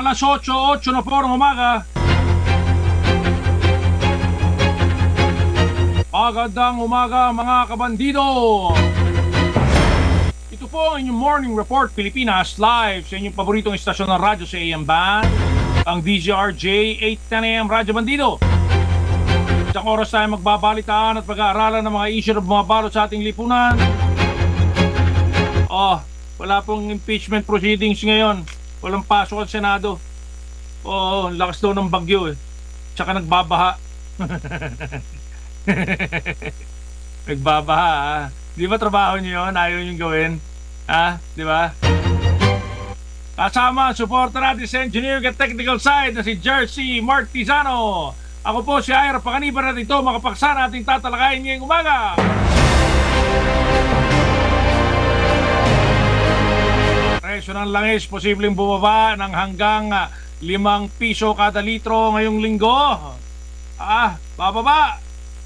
Alas 8:08 na po ng umaga. Magandang umaga mga kabandido. Ito po ang inyong Morning Report Pilipinas live sa inyong paboritong istasyon ng radyo sa AM Band, ang DZRJ 810 AM Radyo Bandido. Isang oras tayo magbabalitaan at pag-aaralan ng mga issue na bumabalot sa ating lipunan. Wala pong impeachment proceedings ngayon. Walang pasok ang Senado. Lakas daw ng bagyo eh. Tsaka nagbabaha. Nagbabaha ha. Di ba trabaho nyo yun? Ayaw nyo gawin? Ha? Di ba? Kasama ang supporter natin sa engineering at technical side na si Jersey Martizano. Ako po si Ira Panganiban at ito makapaksa nating tatalakayin ngayong umaga. Presyo ng langis posibleng bumaba ng hanggang 5 piso kada litro ngayong linggo. Bababa.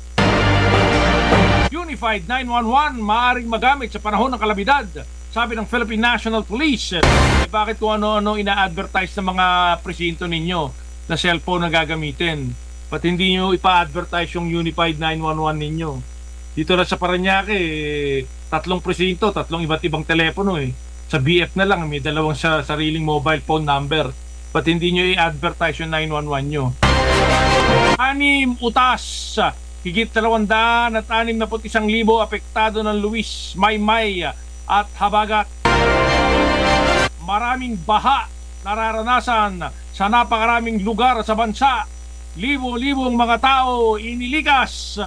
Unified 911 maaaring magamit sa panahon ng kalamidad, sabi ng Philippine National Police. Bakit kung ano-ano ina-advertise ng mga presinto ninyo na cellphone na gagamitin? Ba't hindi nyo ipa-advertise yung Unified 911 ninyo? Dito na sa Parañaque, 3 presinto, 3 iba't ibang telepono eh. Sa BF na lang, may 2 sariling mobile phone number. Ba't hindi nyo i-advertise yung 911 nyo? 6 utas, higit 261,000 apektado ng Luis, Maymay at Habagat. Maraming baha nararanasan sa napakaraming lugar sa bansa. Libo-libong mga tao inilikas.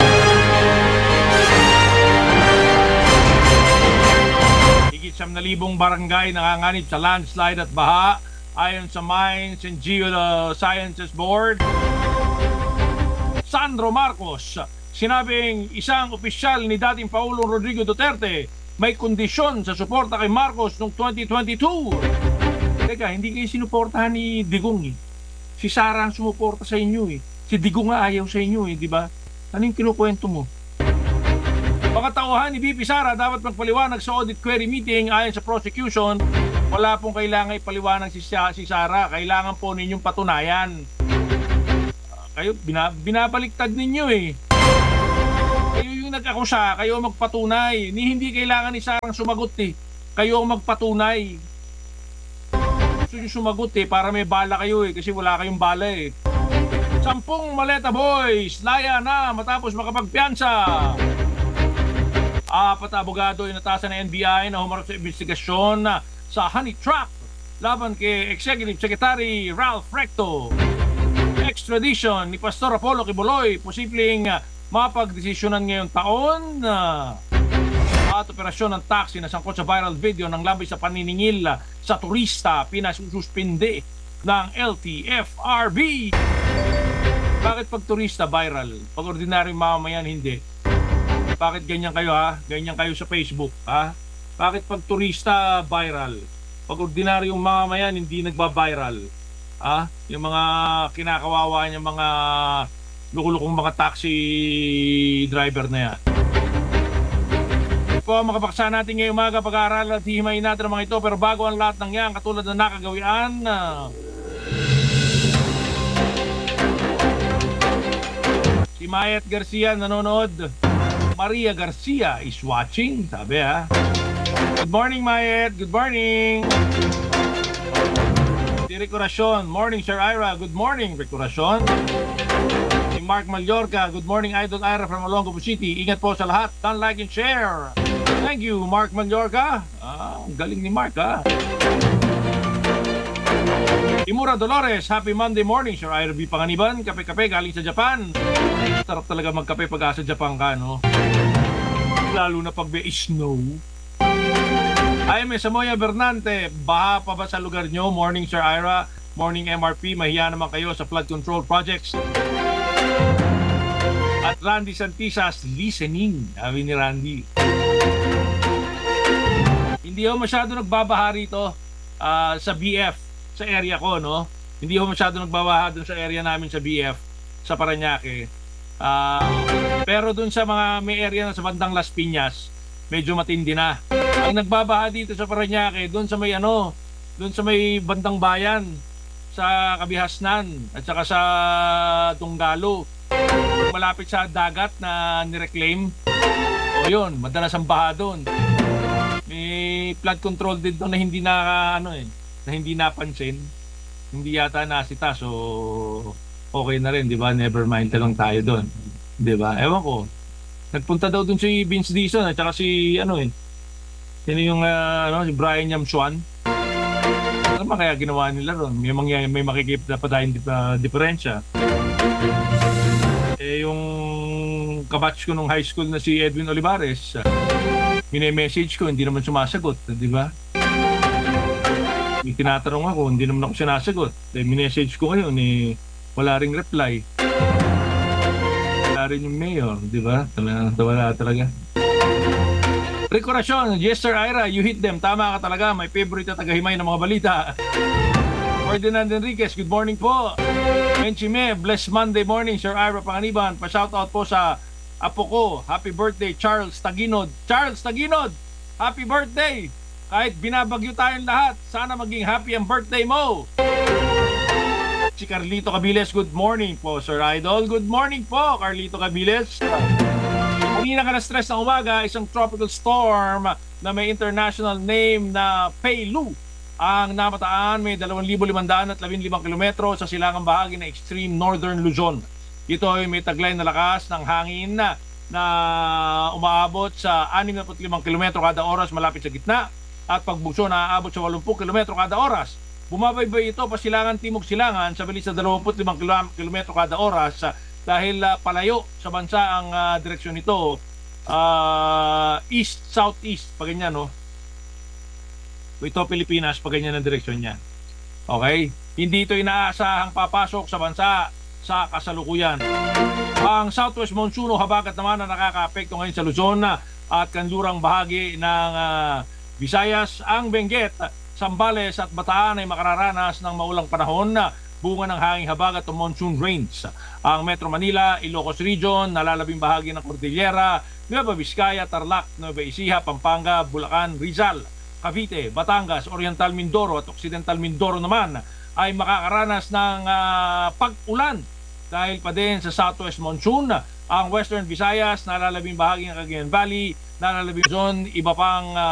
Higit 9,000 barangay nanganganib sa landslide at baha ayon sa Mines and Geosciences Board. Sandro Marcos, sinabing isang opisyal ni dating Pangulong Rodrigo Duterte may kondisyon sa suporta kay Marcos noong 2022. Teka, hindi kayo sinuportahan ni Digong eh. Si Sara ang sumuporta sa inyo eh. Si Digong nga ayaw sa inyo eh, di ba? Ano yung kinukwento mo? Mga tauhan ni VP Sara dapat magpaliwanag sa audit query meeting ayon sa prosecution. Wala pong kailangan ipaliwanag si Sara. Kailangan po ninyong patunayan. Kayo, binabaliktad ninyo eh. Kayo yung nag-akusa, kayo magpatunay. Hindi kailangan ni Sarang sumagot eh. Kayo magpatunay. Gusto nyo sumagot eh, para may bala kayo eh, kasi wala kayong bala eh. 10 maleta boys, laya na matapos makapagpiyansa. 4 abogado inatasan ng NBI na humarap sa investigasyon sa honey trap laban kay Executive Secretary Ralph Recto. Extradition ni Pastor Apollo Kibuloy posibleng mapagdesisyonan ngayong taon. At operasyon ng taxi na sangkot sa viral video ng labis sa paniningil sa turista pinasususpinde ng LTFRB. Bakit pag turista viral? Pag ordinaryong mamamayan hindi? Bakit ganyan kayo ha? Ganyan kayo sa Facebook ha? Bakit pag turista viral? Pag ordinaryong mamamayan hindi nagba-viral? Yung mga kinakawawa niya mga lukulukong mga taxi driver na yan. Po makapaksa natin ngayong umaga pag-aaral at hihimayin natin ang mga ito, pero bago ang lahat ng yan katulad ng nakagawian si Mayet Garcia nanonood. Maria Garcia is watching, sabi ha. Good morning Mayet, good morning. Si Recorasyon, morning Sir Ira, good morning Recorasyon. Si Mark Mallorca, good morning Idol Ira from Olongapo City. Ingat po sa lahat, don't like and share. Thank you Mark Mallorca. Ang galing ni Mark ha. Imura Dolores, happy Monday morning Sir Ira B. Panganiban. Kape-kape galing sa Japan. Sarap talaga magkape pag sa Japan ka no. Lalo na pag may snow. Jaime Samoya Bernante, baha pa ba sa lugar nyo? Morning Sir Ira, morning MRP, mahiya naman kayo sa flood control projects. At Randy Santisas, listening, sabi ni Randy. Hindi ako masyado nagbabaha rito sa BF, sa area ko, no? Hindi ako masyado nagbabaha dun sa area namin sa BF, sa Parañaque. Pero dun sa mga may area na sa bandang Las Piñas, medyo matindi na. Ang nagbabaha dito sa Parañaque, doon sa may doon sa may bandang bayan, sa Kabihasnan at saka sa Tunggalo. Malapit sa dagat na nireclaim. O yun, madalas ang baha doon. May flood control din doon na hindi na hindi napansin. Hindi yata nasita, so okay na rin, di ba? Never mind lang tayo doon. Di ba? Ewan ko. Nagpunta daw doon si Vince Dizon at saka si sino yung si Brian Yamsuan. Ano ba kaya ginawa nila ron? May makikip na pa tayong diferensya. Yung kabatch ko nung high school na si Edwin Olivares, message ko, hindi naman sumasagot, di ba? May tinatanong ako, hindi naman ako sinasagot. Message ko ngayon, wala ring reply. Wala rin yung mayor, di ba? Wala talaga. Recorasyon, yes sir Ira, you hit them. Tama ka talaga, may favorite na tagahimay ng mga balita. Ferdinand Enriquez, good morning po. Menchime, blessed Monday morning, Sir Ira Panganiban. Pa-shoutout po sa apo ko. Happy birthday, Charles Taginod. Charles Taginod, happy birthday. Kahit binabagyo tayong lahat, sana maging happy ang birthday mo. Si Carlito Cabiles, good morning po, Sir Idol. Good morning po, Carlito Cabiles. Kanina ka na-stress ng umaga, isang tropical storm na may international name na Peilu ang namataan. May 2,515 kilometro sa silangang bahagi ng extreme northern Luzon. Ito ay may taglay na lakas ng hangin na umaabot sa 65 kilometro kada oras malapit sa gitna at pagbugso na aabot sa 80 kilometro kada oras. Bumabaybay ito pasilangan timog silangan sa bilis na 25 kilometro kada oras dahil palayo sa bansa ang direksyon nito, east-southeast, pa ganyan, no? Ito Pilipinas, pa ganyan ang direksyon niya. Okay? Hindi ito inaasahang papasok sa bansa sa kasalukuyan. Ang southwest monsoon o habagat naman na nakaka-apekto ngayon sa Luzon at kanlurang bahagi ng Visayas, ang Benguet, Zambales at Bataan ay makararanas ng maulang panahon na bunga ng hanging habagat o monsoon rains. Ang Metro Manila, Ilocos Region, nalalabing bahagi ng Cordillera, Nueva Vizcaya, Tarlac, Nueva Ecija, Pampanga, Bulacan, Rizal, Cavite, Batangas, Oriental Mindoro at Occidental Mindoro naman ay makakaranas ng pag-ulan dahil pa din sa southwest monsoon. Ang Western Visayas, nalalabing bahagi ng Cagayan Valley, nalalabing zone, iba pang